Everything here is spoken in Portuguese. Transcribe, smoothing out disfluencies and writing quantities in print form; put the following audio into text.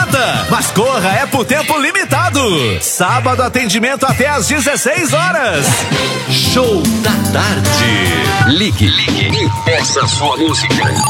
esgota. Mas corra, é por tempo limitado. Sábado, atendimento até às 16 horas. Show da tarde. Ligue e peça sua música.